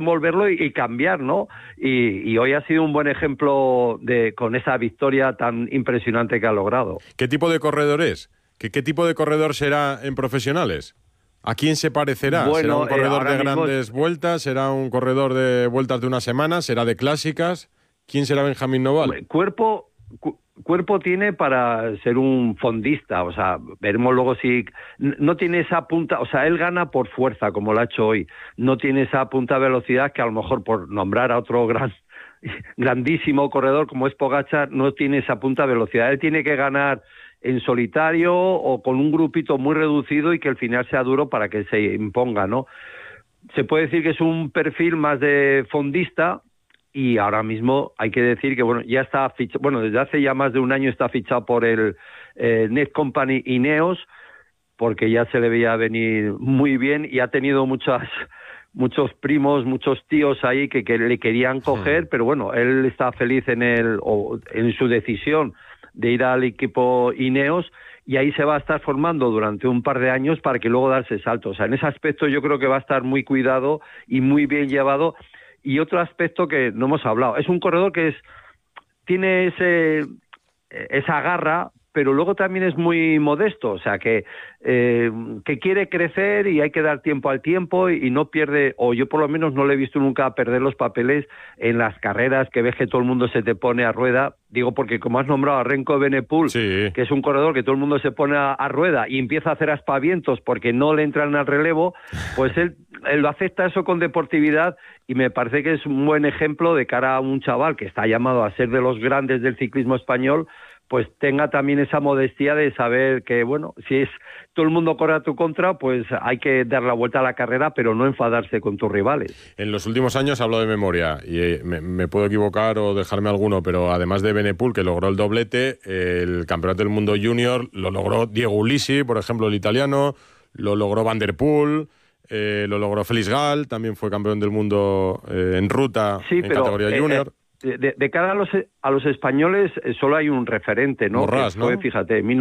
desenvolverlo y cambiar, ¿no? Y hoy ha sido un buen ejemplo con esa victoria tan impresionante que ha logrado. ¿Qué tipo de corredor es? ¿Qué tipo de corredor será en profesionales? ¿A quién se parecerá? Bueno, ¿Será un corredor de mismo grandes vueltas? ¿Será un corredor de vueltas de una semana? ¿Será de clásicas? ¿Quién será Benjamín Noval? Cuerpo tiene para ser un fondista, o sea, veremos luego si no tiene esa punta, o sea, él gana por fuerza como lo ha hecho hoy, no tiene esa punta velocidad que a lo mejor por nombrar a otro grandísimo corredor como es Pogačar no tiene esa punta velocidad, él tiene que ganar en solitario o con un grupito muy reducido y que el final sea duro para que se imponga, ¿no? Se puede decir que es un perfil más de fondista. Y ahora mismo hay que decir que bueno, ya está fichado, bueno, desde hace ya más de un año está fichado por el Net Company Ineos, porque ya se le veía venir muy bien y ha tenido muchos primos, muchos tíos ahí que le querían coger, pero bueno, él está feliz en su decisión de ir al equipo Ineos y ahí se va a estar formando durante un par de años para que luego darse saltos. O sea, en ese aspecto yo creo que va a estar muy cuidado y muy bien llevado. Y otro aspecto que no hemos hablado, es un corredor que tiene esa garra, pero luego también es muy modesto, o sea que quiere crecer y hay que dar tiempo al tiempo y no pierde, o yo por lo menos no le he visto nunca perder los papeles en las carreras que ves que todo el mundo se te pone a rueda, digo porque como has nombrado a Remco Evenepoel, sí, que es un corredor que todo el mundo se pone a rueda y empieza a hacer aspavientos porque no le entran al relevo, pues él lo acepta eso con deportividad y me parece que es un buen ejemplo de cara a un chaval que está llamado a ser de los grandes del ciclismo español, pues tenga también esa modestia de saber que, bueno, si todo el mundo corre a tu contra, pues hay que dar la vuelta a la carrera, pero no enfadarse con tus rivales. En los últimos años hablo de memoria y me puedo equivocar o dejarme alguno, pero además de Evenepoel, que logró el doblete, el Campeonato del Mundo Junior lo logró Diego Ulissi, por ejemplo, el italiano, lo logró Van der Poel, lo logró Felix Gall, también fue campeón del mundo en ruta en categoría junior. De cara a los españoles solo hay un referente, ¿no? Morràs, que fue, ¿no? fíjate, en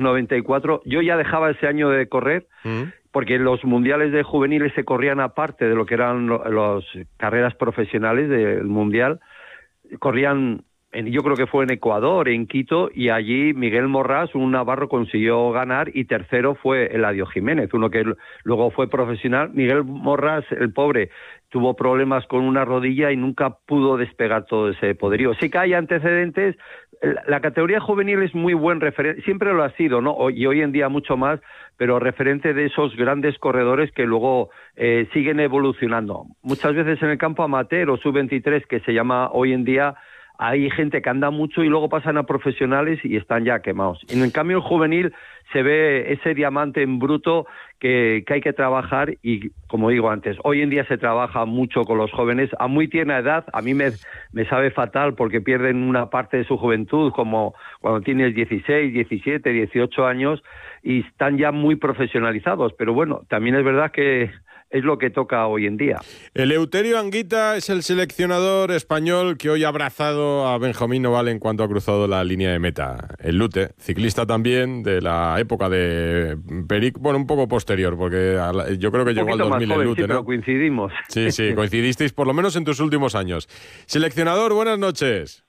1994. Yo ya dejaba ese año de correr porque los mundiales de juveniles se corrían aparte de lo que eran las carreras profesionales del mundial. Corrían, yo creo que fue en Ecuador, en Quito, y allí Miguel Morràs, un navarro, consiguió ganar y tercero fue Eladio Jiménez, uno que luego fue profesional. Miguel Morràs, el pobre, tuvo problemas con una rodilla y nunca pudo despegar todo ese poderío. Sí que hay antecedentes. La categoría juvenil es muy buen referente, siempre lo ha sido, ¿no? Y hoy en día mucho más, pero referente de esos grandes corredores que luego siguen evolucionando. Muchas veces en el campo amateur o sub-23, que se llama hoy en día, hay gente que anda mucho y luego pasan a profesionales y están ya quemados. En cambio, el juvenil se ve ese diamante en bruto que hay que trabajar y, como digo antes, hoy en día se trabaja mucho con los jóvenes a muy tierna edad. A mí me sabe fatal porque pierden una parte de su juventud, como cuando tienes 16, 17, 18 años y están ya muy profesionalizados. Pero bueno, también es verdad que es lo que toca hoy en día. Eleuterio Anguita es el seleccionador español que hoy ha abrazado a Benjamín Noval en cuanto ha cruzado la línea de meta. El Lute, ciclista también de la época de Peric, bueno, un poco posterior, porque yo creo que llegó al 2000 el Lute, sí, ¿no? Pero coincidimos. Sí, coincidisteis por lo menos en tus últimos años. Seleccionador, buenas noches.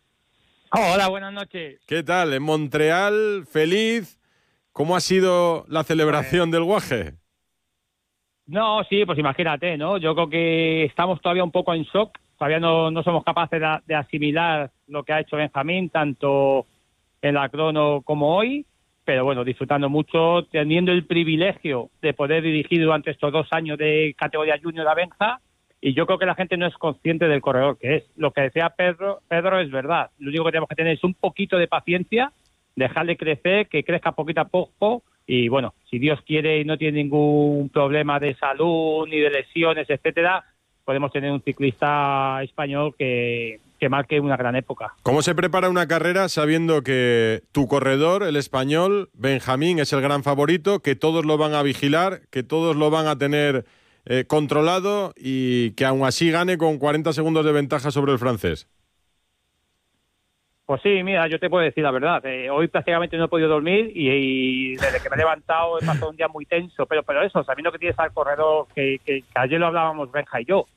Hola, buenas noches. ¿Qué tal? En Montreal, feliz. ¿Cómo ha sido la celebración del Guaje? No, sí, pues imagínate, ¿no? Yo creo que estamos todavía un poco en shock, todavía no somos capaces de asimilar lo que ha hecho Benjamín, tanto en la crono como hoy, pero bueno, disfrutando mucho, teniendo el privilegio de poder dirigir durante estos 2 años de categoría junior a Benja, y yo creo que la gente no es consciente del corredor que es. Lo que decía Pedro es verdad, lo único que tenemos que tener es un poquito de paciencia, dejarle crecer, que crezca poquito a poco. Y bueno, si Dios quiere y no tiene ningún problema de salud ni de lesiones, etcétera, podemos tener un ciclista español que marque una gran época. ¿Cómo se prepara una carrera sabiendo que tu corredor, el español, Benjamín, es el gran favorito, que todos lo van a vigilar, que todos lo van a tener controlado y que aún así gane con 40 segundos de ventaja sobre el francés? Pues sí, mira, yo te puedo decir la verdad. Hoy prácticamente no he podido dormir y desde que me he levantado he pasado un día muy tenso. Pero eso, sabiendo que tienes al corredor, que ayer lo hablábamos Benja y yo,